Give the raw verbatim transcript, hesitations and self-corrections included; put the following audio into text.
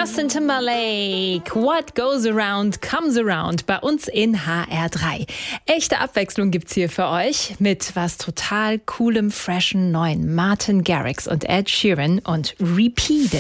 Justin Timberlake, What Goes Around Comes Around, bei uns in H R drei. Echte Abwechslung gibt's hier für euch mit was total coolem, freshen, neuen. Martin Garrix und Ed Sheeran und Repeat It.